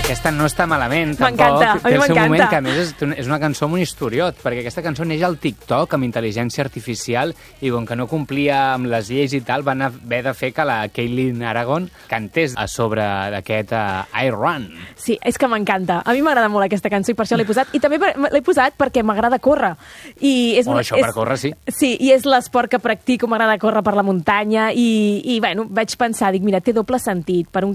aquesta no està malament, M'encanta, tampoc. a mi Té el seu m'encanta. moment, que a més és una cançó amb un historiot, perquè aquesta cançó neix al TikTok amb intel·ligència artificial i com que no complia amb les lleis i tal, van haver de fer que la Caitlin Aragon cantés a sobre d'aquest I Run. Sí, és que m'encanta. A mi m'agrada molt aquesta cançó i per això l'he posat. I també l'he posat perquè m'agrada córrer. I és Això per córrer, sí. Sí, i és l'esport que practico, m'agrada córrer per la muntanya i bueno, vaig pensar, dic, mira, té doble sentit. Per un